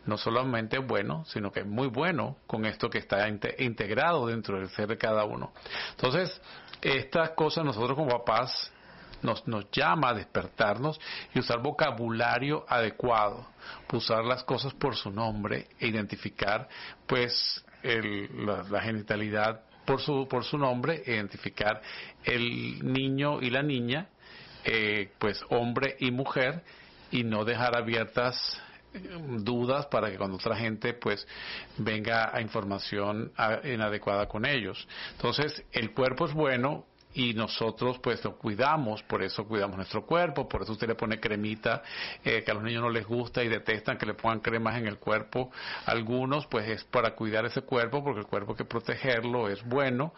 no solamente bueno, sino que es muy bueno con esto que está integrado dentro del ser de cada uno. Entonces, estas cosas nosotros como papás nos llama a despertarnos y usar vocabulario adecuado, usar las cosas por su nombre e identificar pues la genitalidad por su nombre, identificar el niño y la niña, pues hombre y mujer, y no dejar abiertas dudas para que cuando otra gente pues venga a información inadecuada con ellos. Entonces el cuerpo es bueno y nosotros pues lo cuidamos, por eso cuidamos nuestro cuerpo, por eso usted le pone cremita, que a los niños no les gusta y detestan que le pongan cremas en el cuerpo. Algunos pues es para cuidar ese cuerpo, porque el cuerpo hay que protegerlo, es bueno,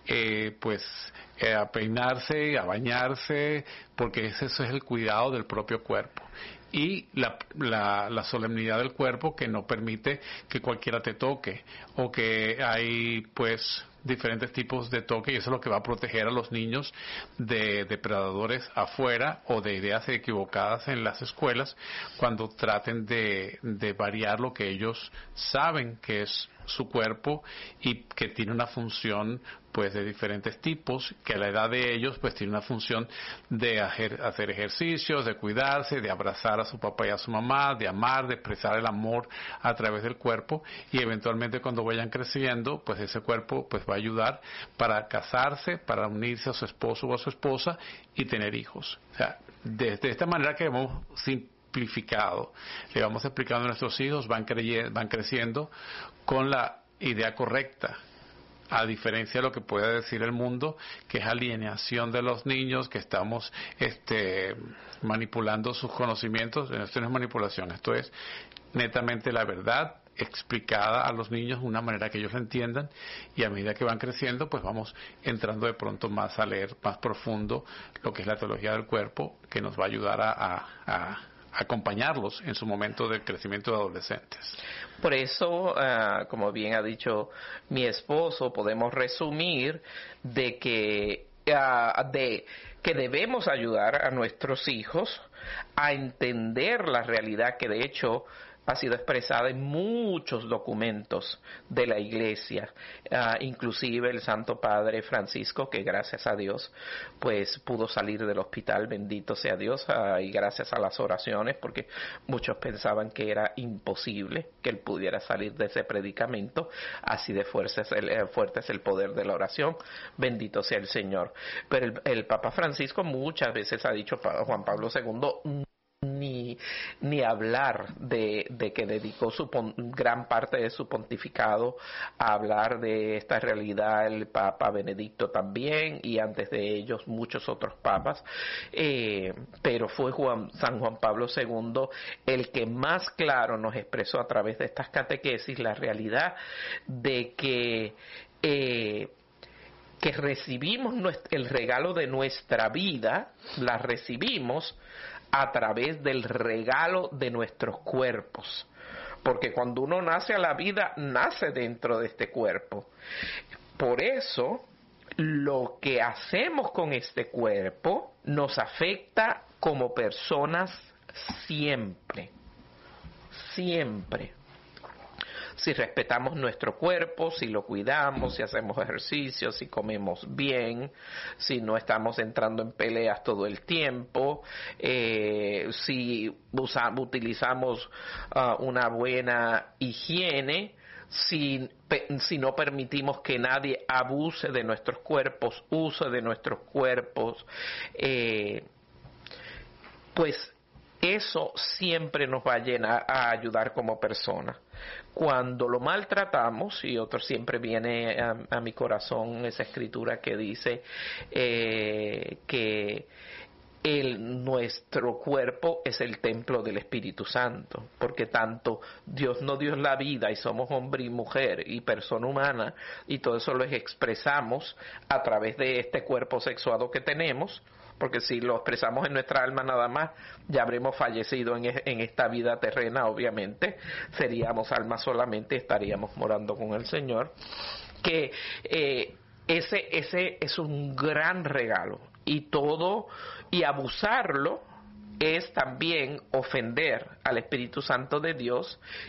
a peinarse, a bañarse, porque eso es el cuidado del propio cuerpo. Y la solemnidad del cuerpo, que no permite que cualquiera te toque, o que hay pues diferentes tipos de toque, y eso es lo que va a proteger a los niños de depredadores afuera o de ideas equivocadas en las escuelas cuando traten de variar lo que ellos saben que es su cuerpo y que tiene una función pues de diferentes tipos, que a la edad de ellos pues tiene una función de hacer ejercicios, de cuidarse, de abrazar a su papá y a su mamá, de amar, de expresar el amor a través del cuerpo, y eventualmente cuando vayan creciendo pues ese cuerpo pues va a ayudar para casarse, para unirse a su esposo o a su esposa y tener hijos. O sea, de esta manera que hemos simplificado, le vamos explicando a nuestros hijos, van creciendo con la idea correcta, a diferencia de lo que puede decir el mundo, que es alienación de los niños, que estamos manipulando sus conocimientos. Esto no es manipulación, esto es netamente la verdad explicada a los niños de una manera que ellos entiendan, y a medida que van creciendo pues vamos entrando de pronto más a leer más profundo lo que es la teología del cuerpo, que nos va a ayudar a acompañarlos en su momento de crecimiento de adolescentes. Por eso, como bien ha dicho mi esposo, podemos resumir de que debemos ayudar a nuestros hijos a entender la realidad que de hecho ha sido expresada en muchos documentos de la Iglesia, inclusive el Santo Padre Francisco, que gracias a Dios pues pudo salir del hospital, bendito sea Dios, y gracias a las oraciones, porque muchos pensaban que era imposible que él pudiera salir de ese predicamento. Así de fuerte es el poder de la oración, bendito sea el Señor. Pero el Papa Francisco muchas veces ha dicho, Juan Pablo II, ni hablar de que dedicó gran parte de su pontificado a hablar de esta realidad, el Papa Benedicto también, y antes de ellos muchos otros papas, pero fue San Juan Pablo II el que más claro nos expresó a través de estas catequesis la realidad de que recibimos el regalo de nuestra vida, la recibimos a través del regalo de nuestros cuerpos, porque cuando uno nace a la vida, nace dentro de este cuerpo. Por eso, lo que hacemos con este cuerpo nos afecta como personas siempre, siempre. Si respetamos nuestro cuerpo, si lo cuidamos, si hacemos ejercicio, si comemos bien, si no estamos entrando en peleas todo el tiempo, si utilizamos una buena higiene, si no permitimos que nadie abuse de nuestros cuerpos, use de nuestros cuerpos, pues eso siempre nos va a ayudar como persona. Cuando lo maltratamos, y otro siempre viene a mi corazón esa escritura que dice que nuestro cuerpo es el templo del Espíritu Santo, porque tanto Dios nos dio la vida y somos hombre y mujer y persona humana, y todo eso lo expresamos a través de este cuerpo sexuado que tenemos, porque si lo expresamos en nuestra alma nada más, ya habremos fallecido en esta vida terrena, obviamente, seríamos almas solamente, estaríamos morando con el Señor, que ese es un gran regalo, y abusarlo es también ofender al Espíritu Santo de Dios